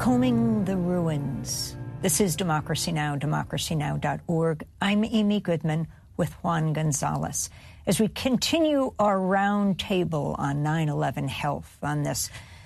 Combing the ruins. This is Democracy Now!, democracynow.org. I'm Amy Goodman with Juan Gonzalez. As we continue our roundtable on 9/11 health on this